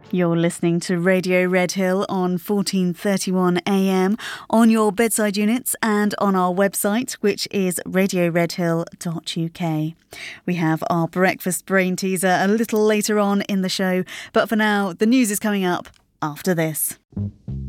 You're listening to Radio Red Hill on 1431 AM on your bedside units and on our website, which is radioredhill.uk. We have our breakfast brain teaser a little later on in the show, but for now, the news is coming up after this.